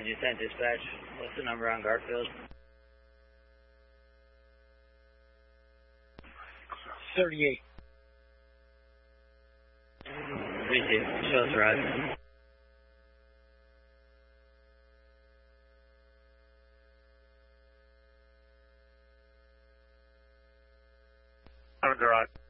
Engine 10 dispatch. What's the number on Garfield? 38. Receive. Show us ride. On garage.